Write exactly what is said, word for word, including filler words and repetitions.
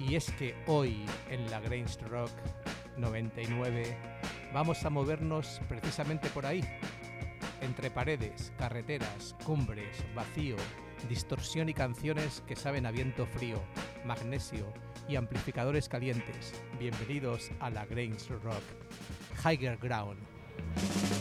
Y es que hoy en la Grange Rock noventa y nueve vamos a movernos precisamente por ahí, entre paredes, carreteras, cumbres, vacío, distorsión y canciones que saben a viento frío, magnesio y amplificadores calientes. Bienvenidos a la Grange Rock Higher Ground.